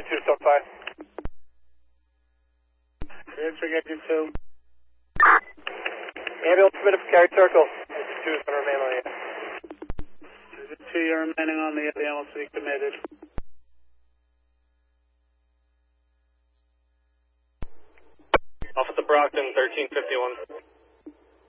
2 stop 5. District engine 2. Ambulance submitted for carry circle. Engine 2 is going to remain on the air. Engine 2, you're remaining on the ambulance to be committed. Officer Brockton, 1351.